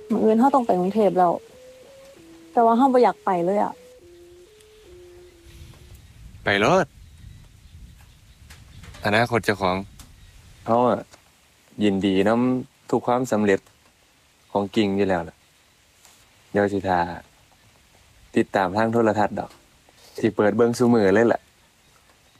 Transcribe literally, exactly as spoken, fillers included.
มื้ออื่นเราต้องไปกรุงเทพแล้วแต่ว่าเราบ่อยากไปเลยอะไปรถอนาคตเจ้าของเขาอะยินดีน้ำทุกความสำเร็จของกิ่งอยู่แล้วล่ะเดี๋ยวสิทาติดตามทางโทรทัศน์ดอกสิเปิดเบิ่งซุมื้อเลยล่ะ